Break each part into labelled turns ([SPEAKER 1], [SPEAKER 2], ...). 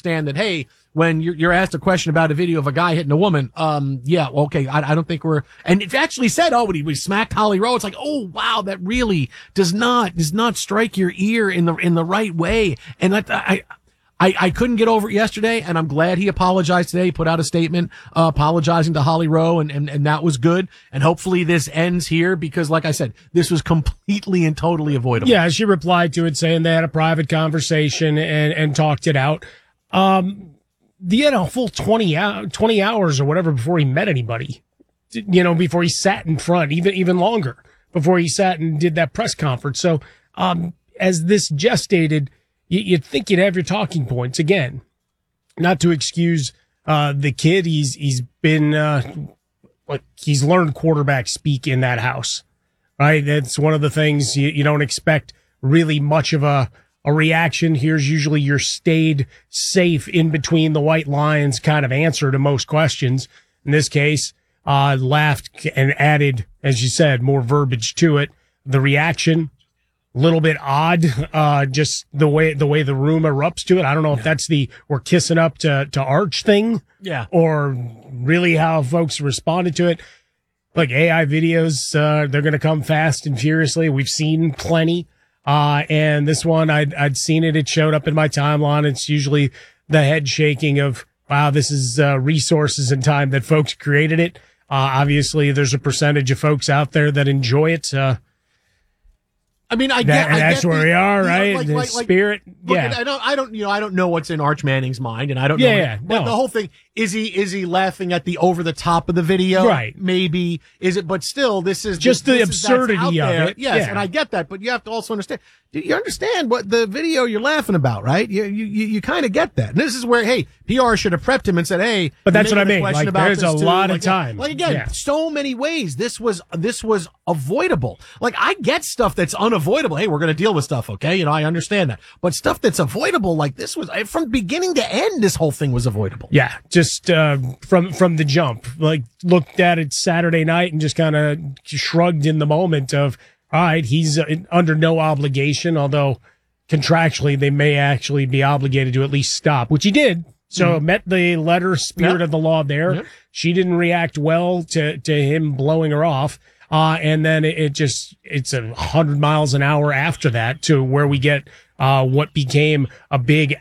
[SPEAKER 1] understand that, hey, when you're asked a question about a video of a guy hitting a woman, yeah, okay, I don't think and it actually said, when we smacked Holly Rowe, it's like, oh, wow, that really does not strike your ear in the right way. And I couldn't get over it yesterday, and I'm glad he apologized today. He put out a statement, apologizing to Holly Rowe, and that was good. And hopefully this ends here because, like I said, this was completely and totally avoidable.
[SPEAKER 2] Yeah, she replied to it saying they had a private conversation and talked it out. He had a full 20 hours or whatever before he met anybody, before he sat in front, even longer before he sat and did that press conference. So, as this gestated, you'd think you'd have your talking points again, not to excuse, the kid. He's been, he's learned quarterback speak in that house, right? That's one of the things you don't expect really much of a reaction. Here's usually your stayed safe in between the white lines kind of answer to most questions. In this case, laughed and added, as you said, more verbiage to it. The reaction, a little bit odd, just the way the room erupts to it. I don't know if that's we're kissing up to Arch thing.
[SPEAKER 1] Yeah.
[SPEAKER 2] Or really how folks responded to it. Like AI videos, they're going to come fast and furiously. We've seen plenty. And this one, I'd seen it. It showed up in my timeline. It's usually the head shaking of, wow, this is, resources and time that folks created it. Obviously there's a percentage of folks out there that enjoy it.
[SPEAKER 1] I mean, I
[SPEAKER 2] get that's where we are, right?
[SPEAKER 1] Like,
[SPEAKER 2] the spirit.
[SPEAKER 1] Look,
[SPEAKER 2] yeah.
[SPEAKER 1] I don't know what's in Arch Manning's mind, and I don't know.
[SPEAKER 2] Yeah,
[SPEAKER 1] but the whole thing, is he laughing at the over the top of the video?
[SPEAKER 2] Right.
[SPEAKER 1] Maybe. Is it, but still, this is
[SPEAKER 2] just the absurdity of it.
[SPEAKER 1] Yes.
[SPEAKER 2] Yeah.
[SPEAKER 1] And I get that, but you have to also understand, you understand what the video you're laughing about, right? You kind of get that. And this is where, hey, PR should have prepped him and said, hey,
[SPEAKER 2] but that's what I mean. Like, there's a lot of time.
[SPEAKER 1] Like again, so many ways this was avoidable. Like I get stuff that's unavoidable. Hey, we're going to deal with stuff. Okay. I understand that, but stuff that's avoidable, like this was from beginning to end, this whole thing was avoidable.
[SPEAKER 2] Yeah. Just, from the jump, like looked at it Saturday night and just kind of shrugged in the moment of, all right, he's under no obligation, although contractually they may actually be obligated to at least stop, which he did. So met the letter spirit of the law there. Yep. She didn't react well to him blowing her off. And then it's 100 miles an hour after that to where we get, what became a big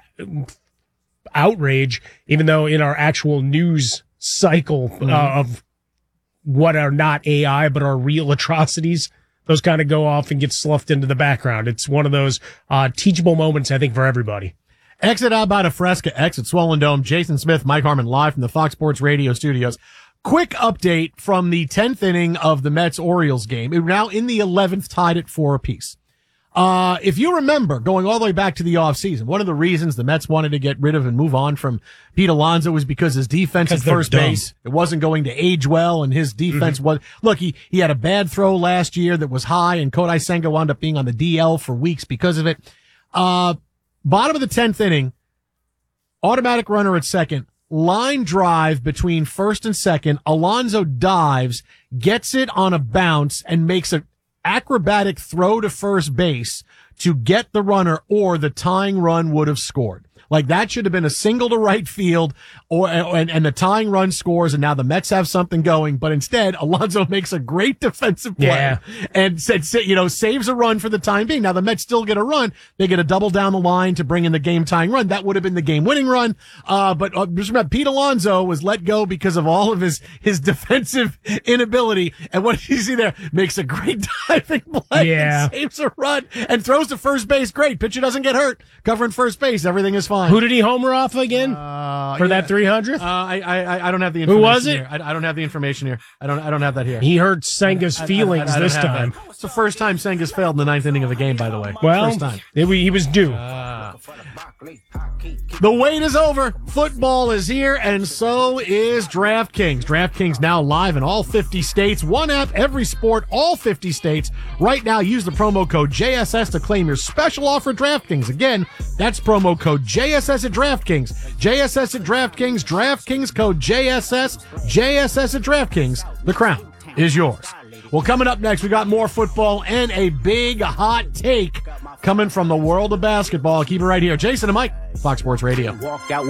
[SPEAKER 2] outrage, even though in our actual news cycle, of what are not AI, but are real atrocities, those kind of go off and get sloughed into the background. It's one of those, teachable moments, I think, for everybody.
[SPEAKER 1] Exit out by Fresca, exit Swollen Dome. Jason Smith, Mike Harmon live from the Fox Sports Radio studios. Quick update from the 10th inning of the Mets-Orioles game. We're now in the 11th, tied at 4 apiece. If you remember, going all the way back to the offseason, one of the reasons the Mets wanted to get rid of and move on from Pete Alonso was because his defense at first base, it wasn't going to age well, and his defense was, look, he had a bad throw last year that was high, and Kodai Senga wound up being on the DL for weeks because of it. Bottom of the 10th inning, automatic runner at second, line drive between first and second. Alonso dives, gets it on a bounce, and makes an acrobatic throw to first base to get the runner, or the tying run would have scored. Like that should have been a single to right field, and the tying run scores, and now the Mets have something going. But instead, Alonso makes a great defensive play and saves a run for the time being. Now the Mets still get a run; they get a double down the line to bring in the game tying run. That would have been the game winning run. But just remember, Pete Alonso was let go because of all of his defensive inability. And what do you see there? Makes a great diving play, and saves a run, and throws to first base. Great pitcher doesn't get hurt, covering first base. Everything is fine.
[SPEAKER 2] Who did he homer off again for that 300th?
[SPEAKER 1] I don't have the information.
[SPEAKER 2] Who was it?
[SPEAKER 1] Here. I don't have the information here. I don't have that here.
[SPEAKER 2] He hurt Senga's feelings this time.
[SPEAKER 1] It's the first time Senga's failed in the 9th inning of a game, by the way.
[SPEAKER 2] Well,
[SPEAKER 1] first time.
[SPEAKER 2] He was due.
[SPEAKER 1] The wait is over. Football is here, and so is DraftKings. DraftKings now live in all 50 states. One app, every sport, all 50 states. Right now, use the promo code JSS to claim your special offer at DraftKings. Again, that's promo code JSS at DraftKings. JSS at DraftKings. DraftKings code JSS. JSS at DraftKings. The crown is yours. Well, coming up next, we got more football and a big hot take coming from the world of basketball. Keep it right here. Jason and Mike, Fox Sports Radio.